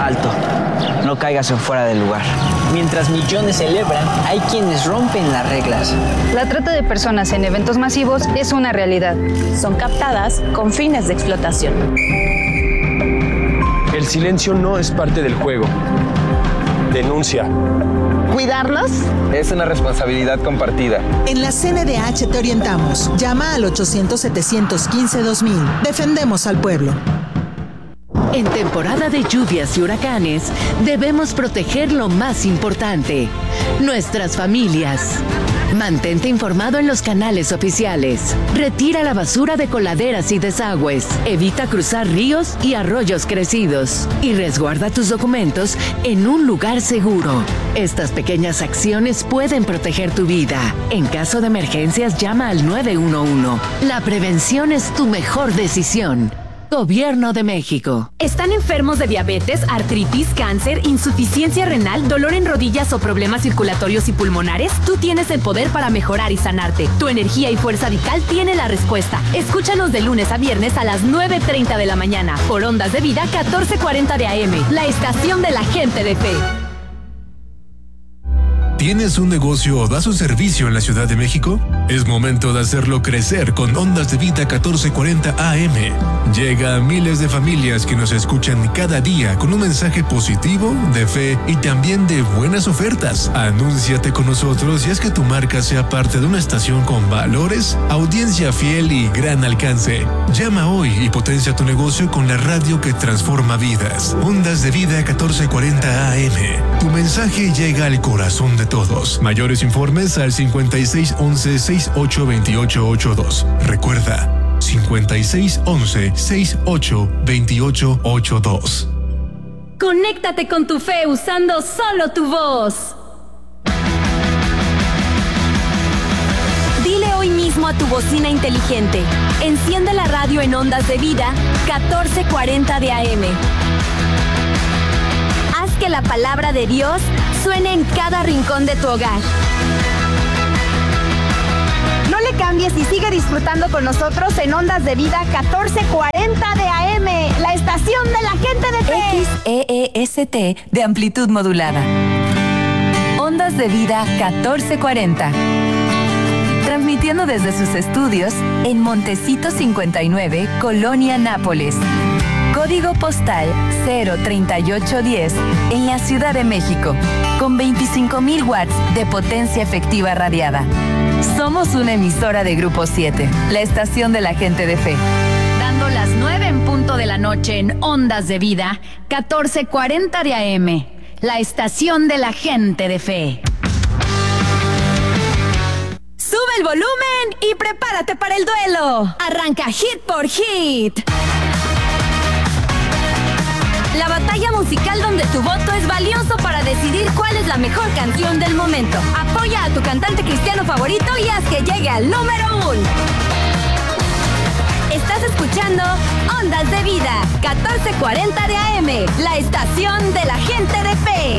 alto. No caigas en fuera del lugar. Mientras millones celebran, hay quienes rompen las reglas. La trata de personas en eventos masivos es una realidad. Son captadas con fines de explotación. El silencio no es parte del juego. Denuncia. ¿Cuidarlos? Es una responsabilidad compartida. En la CNDH te orientamos. Llama al 800-715-2000. Defendemos al pueblo. En temporada de lluvias y huracanes, debemos proteger lo más importante, nuestras familias. Mantente informado en los canales oficiales. Retira la basura de coladeras y desagües. Evita cruzar ríos y arroyos crecidos. Y resguarda tus documentos en un lugar seguro. Estas pequeñas acciones pueden proteger tu vida. En caso de emergencias, llama al 911. La prevención es tu mejor decisión. Gobierno de México. ¿Están enfermos de diabetes, artritis, cáncer, insuficiencia renal, dolor en rodillas o problemas circulatorios y pulmonares? Tú tienes el poder para mejorar y sanarte. Tu energía y fuerza vital tiene la respuesta. Escúchanos de lunes a viernes a las 9:30 de la mañana por Ondas de Vida 1440 de AM, la estación de la gente de fe. ¿Tienes un negocio o das un servicio en la Ciudad de México? Es momento de hacerlo crecer con Ondas de Vida 1440 AM. Llega a miles de familias que nos escuchan cada día con un mensaje positivo, de fe y también de buenas ofertas. Anúnciate con nosotros y haz que tu marca sea parte de una estación con valores, audiencia fiel y gran alcance. Llama hoy y potencia tu negocio con la radio que transforma vidas. Ondas de Vida 1440 AM. Tu mensaje llega al corazón de todos. Mayores informes al 5611-682882. Recuerda, 5611-682882. Conéctate con tu fe usando solo tu voz. Dile hoy mismo a tu bocina inteligente: enciende la radio en Ondas de Vida 1440 de AM. Haz que la palabra de Dios suene en cada rincón de tu hogar. No le cambies y sigue disfrutando con nosotros en Ondas de Vida 1440 de AM, la estación de la gente de fe. XEEST de amplitud modulada. Ondas de Vida 1440. Transmitiendo desde sus estudios en Montecito 59, Colonia Nápoles. Código postal 03810 en la Ciudad de México, con 25,000 watts de potencia efectiva radiada. Somos una emisora de Grupo 7, la estación de la gente de fe. Dando las 9 en punto de la noche en Ondas de Vida 1440 de AM, la estación de la gente de fe. Sube el volumen y prepárate para el duelo. Arranca Hit por Hit. La batalla musical donde tu voto es valioso para decidir cuál es la mejor canción del momento. Apoya a tu cantante cristiano favorito y haz que llegue al número 1. Estás escuchando Ondas de Vida 1440 de AM, la estación de la gente de fe.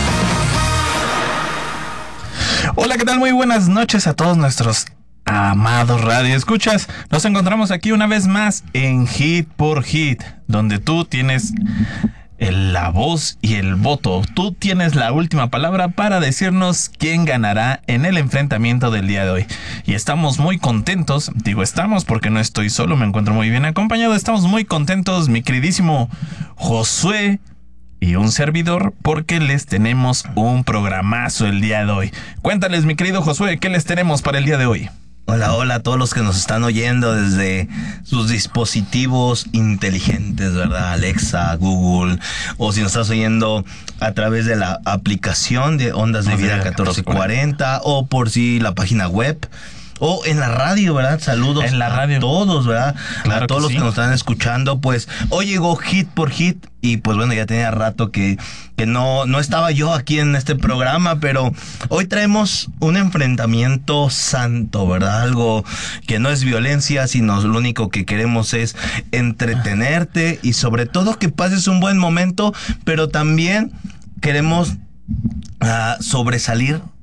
Hola, ¿qué tal? Muy buenas noches a todos nuestros amados radioescuchas. Nos encontramos aquí una vez más en Hit por Hit, donde tú tienes la voz y el voto. Tú tienes la última palabra para decirnos quién ganará en el enfrentamiento del día de hoy. Y estamos muy contentos, digo estamos porque no estoy solo, me encuentro muy bien acompañado. Estamos muy contentos, mi queridísimo Josué y un servidor, porque les tenemos un programazo el día de hoy. Cuéntales, mi querido Josué, ¿qué les tenemos para el día de hoy? Hola, hola a todos los que nos están oyendo desde sus dispositivos inteligentes, ¿verdad? Alexa, Google, o si nos estás oyendo a través de la aplicación de Ondas de Vida 1440, o por si la página web, o en la radio, ¿verdad? Saludos en la radio a todos, ¿verdad? Claro, a todos los que nos están escuchando. Pues hoy llegó Hit por Hit y pues bueno, ya tenía rato que no estaba yo aquí en este programa, pero hoy traemos un enfrentamiento santo, ¿verdad? Algo que no es violencia, sino lo único que queremos es entretenerte y sobre todo que pases un buen momento, pero también queremos sobresalir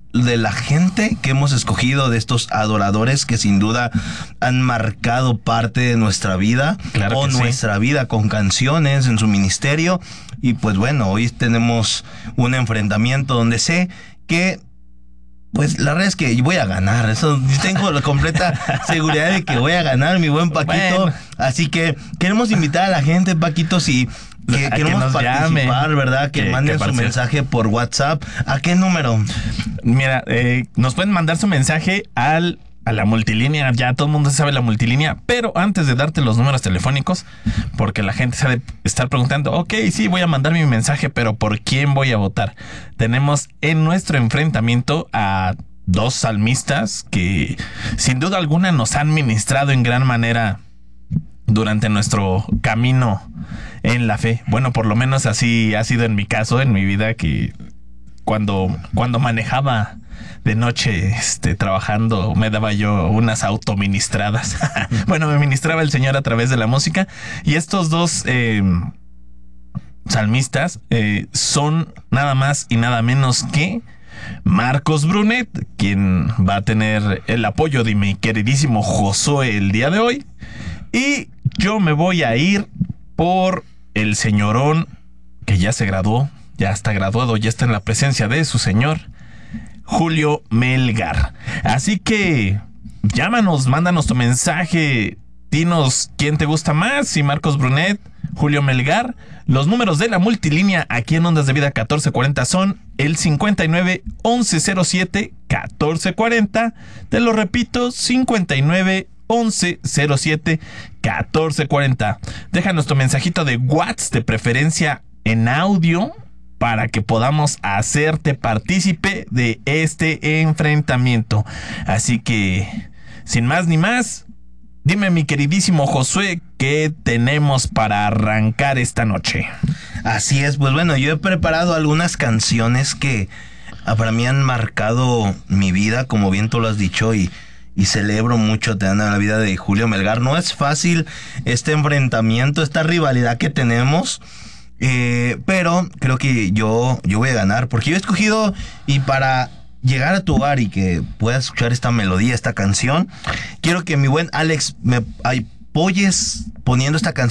de la gente que hemos escogido, de estos adoradores que sin duda han marcado parte de nuestra vida, Claro o que sí. nuestra vida con canciones en su ministerio. Y pues bueno, hoy tenemos un enfrentamiento donde sé que pues la verdad es que voy a ganar. Eso, tengo la completa seguridad de que voy a ganar, mi buen Paquito. Bueno. Así que queremos invitar a la gente, Paquito, si A que queremos nos participar, llame. ¿verdad? Que manden su participe. mensaje por WhatsApp. ¿A qué número? Mira, nos pueden mandar su mensaje a la multilínea. Ya todo el mundo sabe la multilínea. Pero antes de darte los números telefónicos, porque la gente sabe estar preguntando, ok, sí, voy a mandar mi mensaje, pero ¿por quién voy a votar? Tenemos en nuestro enfrentamiento a dos salmistas que sin duda alguna nos han ministrado en gran manera durante nuestro camino en la fe. Bueno, por lo menos así ha sido en mi caso, en mi vida, que cuando manejaba de noche trabajando, me daba yo unas autoministradas. Bueno, me ministraba el Señor a través de la música. Y estos dos salmistas son nada más y nada menos que Marcos Brunet, quien va a tener el apoyo de mi queridísimo Josué el día de hoy. Y yo me voy a ir por el señorón que ya se graduó, ya está graduado, ya está en la presencia de su señor, Julio Melgar. Así que llámanos, mándanos tu mensaje, dinos quién te gusta más, si Marcos Brunet, Julio Melgar. Los números de la multilínea aquí en Ondas de Vida 1440 son el 59 1107 1440. Te lo repito, 59 1107 1440. Déjanos tu mensajito de WhatsApp, de preferencia en audio, para que podamos hacerte partícipe de este enfrentamiento. Así que, sin más ni más, dime, mi queridísimo Josué, ¿qué tenemos para arrancar esta noche? Así es, pues bueno, yo he preparado algunas canciones que para mí han marcado mi vida, como bien tú lo has dicho, y celebro mucho la vida de Julio Melgar. No es fácil este enfrentamiento, esta rivalidad que tenemos, pero creo que yo voy a ganar, porque yo he escogido, y para llegar a tu hogar y que puedas escuchar esta melodía, esta canción, quiero que mi buen Alex me apoyes poniendo esta canción